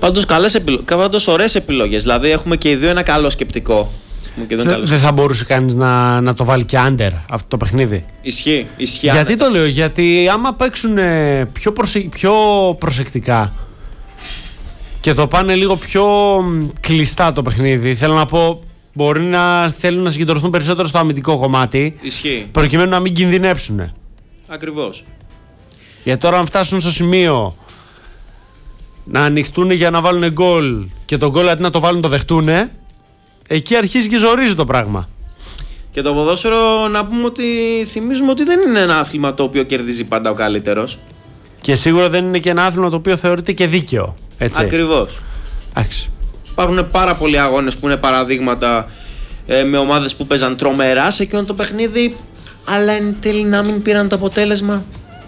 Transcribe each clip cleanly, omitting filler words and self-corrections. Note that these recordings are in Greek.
Πάντως ωραίες επιλογές. Δηλαδή έχουμε και οι δύο ένα καλό σκεπτικό. Δεν θα μπορούσε κανείς να το βάλει και under αυτό το παιχνίδι? Ισχύει. Γιατί το λέω? Γιατί άμα παίξουν πιο προσεκτικά και το πάνε λίγο πιο κλειστά το παιχνίδι, θέλω να πω, μπορεί να θέλουν να συγκεντρωθούν περισσότερο στο αμυντικό κομμάτι. Ισχύει. Προκειμένου να μην κινδυνεύσουν. Ακριβώς. Γιατί τώρα αν φτάσουν στο σημείο να ανοιχτούν για να βάλουν γκολ και το γκολ αντί να το βάλουν το δεχτούν, εκεί αρχίζει και ζορίζει το πράγμα. Και το ποδόσφαιρο, να πούμε ότι θυμίζουμε ότι δεν είναι ένα άθλημα το οποίο κερδίζει πάντα ο καλύτερος. Και σίγουρα δεν είναι και ένα άθλημα το οποίο θεωρείται και δίκαιο. Έτσι. Ακριβώς. Άξι. Υπάρχουν πάρα πολλοί αγώνες που είναι παραδείγματα με ομάδες που παίζαν τρομερά σε εκείνο το παιχνίδι, αλλά εν τέλει να μην πήραν το αποτέλεσμα.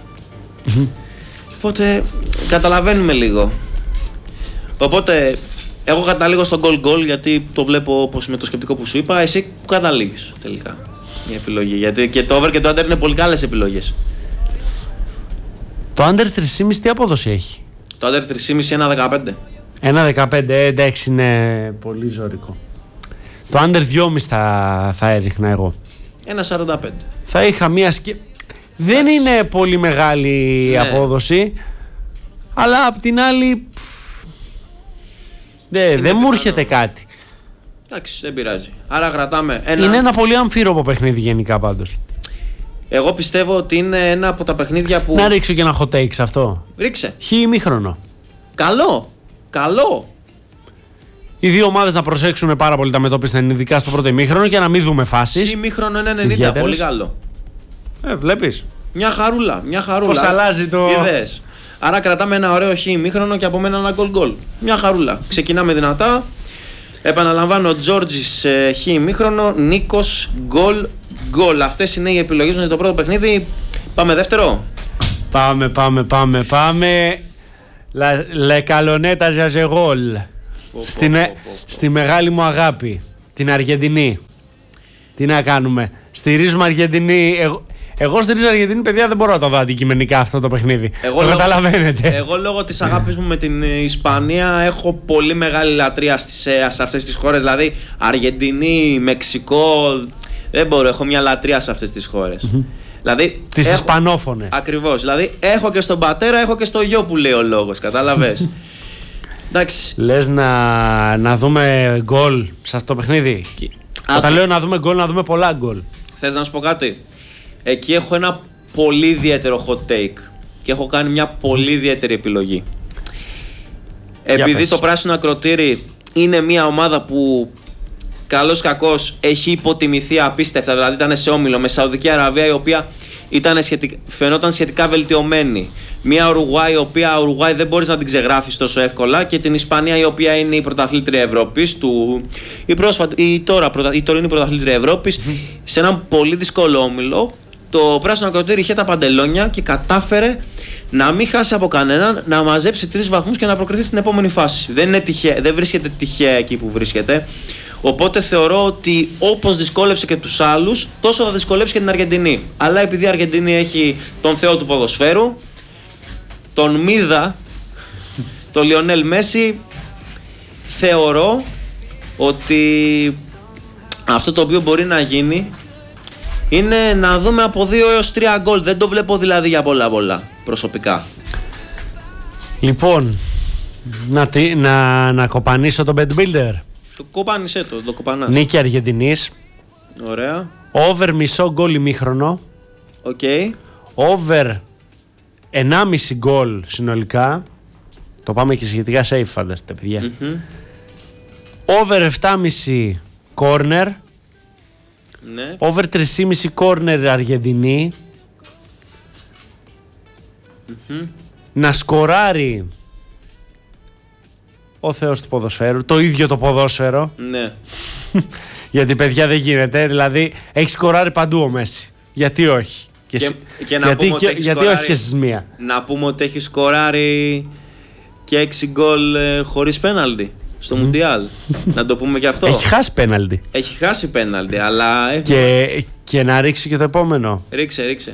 Οπότε καταλαβαίνουμε λίγο. Οπότε εγώ καταλήγω στο goal γιατί το βλέπω όπως με το σκεπτικό που σου είπα. Εσύ που καταλήγεις τελικά μια επιλογή? Γιατί και το over και το under είναι πολύ καλές επιλογές. Το under 3,5 τι απόδοση έχει? Το under 3,5 1,15. 1,15, εντάξει, είναι πολύ ζωρικό. Το under 2,5 θα έριχνα εγώ. 1,45. Θα είχα μία Δεν είναι πολύ μεγάλη απόδοση, αλλά απ' την άλλη δεν μου έρχεται κάτι. Εντάξει, δεν πειράζει. Άρα κρατάμε Είναι ένα πολύ αμφίροπο παιχνίδι γενικά πάντως. Εγώ πιστεύω ότι είναι ένα από τα παιχνίδια που... Να ρίξω και ένα hot take σε αυτό. Ρίξε. Χ ημίχρονο. Καλό. Οι δύο ομάδες να προσέξουν πάρα πολύ τα μετώπιστα, ειδικά στο πρώτο ημίχρονο, και να μην δούμε φάσεις. Χ ημίχρονο είναι 90, πολύ καλό. Βλέπεις. Μια χαρούλα. Πώς αλλάζει το... Είδες. Άρα κρατάμε ένα ωραίο χ ημίχρονο και από μένα ένα γκολ. Μια χαρούλα. Ξεκινάμε δυνατά. Επαναλαμβάνω, Τζόρτζης χ ημίχρονο, Νίκος γκολ. Αυτές είναι οι επιλογές μας για το πρώτο παιχνίδι. Πάμε δεύτερο. Πάμε. Le Caloneta Jazegol. Στη μεγάλη μου αγάπη, την Αργεντινή. Τι να κάνουμε? Στηρίζουμε Αργεντινή. Εγώ στηρίζω Αργεντινή, παιδιά, δεν μπορώ να το δω αντικειμενικά αυτό το παιχνίδι. Το καταλαβαίνετε. Εγώ λόγω της αγάπης μου με την Ισπανία έχω πολύ μεγάλη λατρεία σε αυτές τις χώρες. Δηλαδή Αργεντινή, Μεξικό, δεν μπορώ, έχω μια λατρεία σε αυτές τις χώρες. Δηλαδή, τις ισπανόφωνες. Ακριβώς. Δηλαδή έχω και στον πατέρα, έχω και στο γιο που λέει ο λόγος. Κατάλαβες? Εντάξει. Λες να δούμε γκολ σε αυτό το παιχνίδι? Όταν λέω να δούμε γκολ, να δούμε πολλά γκολ. Θες να σου πω κάτι? Εκεί έχω ένα πολύ ιδιαίτερο hot take και έχω κάνει μια πολύ ιδιαίτερη επιλογή. Επειδή το πράσινο ακροτήρι είναι μια ομάδα που καλώς κακώς έχει υποτιμηθεί απίστευτα, δηλαδή ήταν σε όμιλο με Σαουδική Αραβία, η οποία φαινόταν σχετικά βελτιωμένη. Μια Ουρουγουάη, η οποία Ουρουγουάη δεν μπορείς να την ξεγράφεις τόσο εύκολα, και την Ισπανία, η οποία είναι η πρωταθλήτρια Ευρώπης, η τωρινή πρωταθλήτρια Ευρώπης, σε έναν πολύ δύσκολο όμιλο. Το πράσινο ακροτήρι είχε τα παντελόνια και κατάφερε να μην χάσει από κανέναν, να μαζέψει 3 βαθμούς και να προκριθεί στην επόμενη φάση. Δεν βρίσκεται τυχαία εκεί που βρίσκεται. Οπότε θεωρώ ότι όπως δυσκόλεψε και τους άλλους, τόσο θα δυσκολέψει και την Αργεντινή. Αλλά επειδή η Αργεντινή έχει τον θεό του ποδοσφαίρου, τον Μίδα, τον Λιονέλ Μέση, θεωρώ ότι αυτό το οποίο μπορεί να γίνει είναι να δούμε από 2 έως 3 γκολ. Δεν το βλέπω δηλαδή για πολλά προσωπικά. Λοιπόν, να κοπανίσω τον Bet Builder. Κοπάνισέ το κοπανάς. Νίκη Αργεντινής. Ωραία. Over μισό γκολ ημίχρονο. Οκ. Over 1,5 γκολ συνολικά. Το πάμε και σχετικά safe, φανταστείτε, παιδιά. Over 7,5 corner. Ναι. Over 3,5 corner Αργεντινή. Να σκοράρει ο θεός του ποδοσφαίρου, το ίδιο το ποδόσφαιρο. Ναι. Γιατί, παιδιά, δεν γίνεται. Δηλαδή έχει σκοράρει παντού ο Μέση. Γιατί όχι? Γιατί όχι και στις μία? Να πούμε ότι έχει σκοράρει και 6 γκολ χωρίς πέναλτι στο Μουντιάλ. Να το πούμε και αυτό. Έχει χάσει πέναλτι. Έχει χάσει πέναλτι, αλλά... Και να ρίξει και το επόμενο. Ρίξε.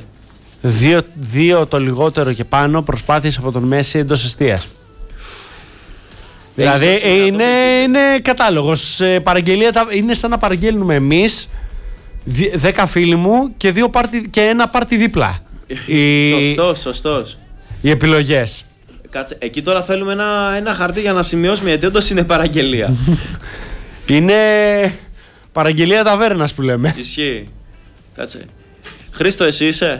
2 το λιγότερο και πάνω προσπάθειες από τον Μέση εντός εστίας. Δηλαδή είναι κατάλογος. Παραγγελία, είναι σαν να παραγγέλνουμε εμείς 10 φίλοι μου και ένα πάρτι δίπλα. Σωστός. Οι επιλογές. Κάτσε, εκεί τώρα θέλουμε ένα χαρτί για να σημειώσουμε, γιατί όντως είναι παραγγελία. Είναι παραγγελία ταβέρνας που λέμε. Ισχύει. Κάτσε. Χρήστο, εσύ είσαι?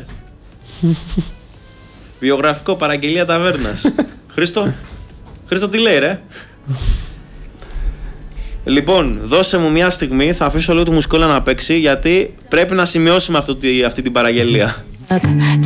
Βιογραφικό, παραγγελία ταβέρνας. Χρήστο, τι λέει ρε? Λοιπόν, δώσε μου μια στιγμή, θα αφήσω λίγο το μουσικόλα να παίξει, γιατί πρέπει να σημειώσουμε αυτή την παραγγελία.